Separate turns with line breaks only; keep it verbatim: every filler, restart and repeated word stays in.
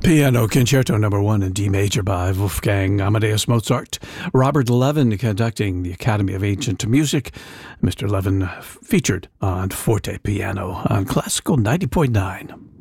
Piano Concerto Number One in D major by Wolfgang Amadeus Mozart. Robert Levin conducting the Academy of Ancient Music. Mister Levin featured on forte piano on Classical ninety point nine.